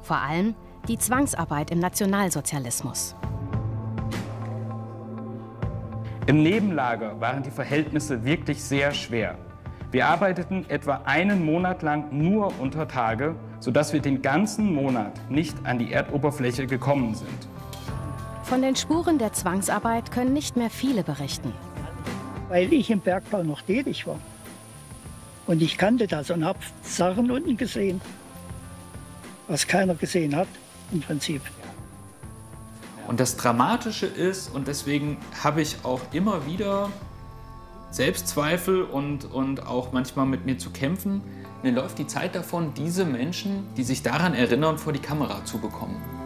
Vor allem die Zwangsarbeit im Nationalsozialismus. Im Nebenlager waren die Verhältnisse wirklich sehr schwer. Wir arbeiteten etwa einen Monat lang nur unter Tage, sodass wir den ganzen Monat nicht an die Erdoberfläche gekommen sind. Von den Spuren der Zwangsarbeit können nicht mehr viele berichten. Weil ich im Bergbau noch tätig war. Und ich kannte das und habe Sachen unten gesehen, was keiner gesehen hat im Prinzip. Und das Dramatische ist, und deswegen habe ich auch immer wieder Selbstzweifel und auch manchmal mit mir zu kämpfen, mir läuft die Zeit davon, diese Menschen, die sich daran erinnern, vor die Kamera zu bekommen.